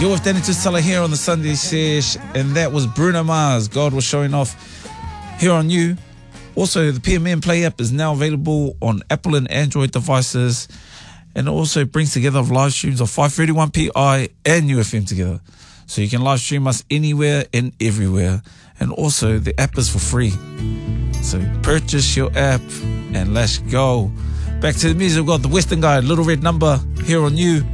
You're with Danny Tusala here on the Sunday Sesh, and that was Bruno Mars. God was showing off here on you. Also, the PMN Play app is now available on Apple and Android devices, and it also brings together live streams of 531PI and UFM together. So you can live stream us anywhere and everywhere. And also, the app is for free. So purchase your app and let's go. Back to the music. We've got the Western Guy, Little Red Number, here on you.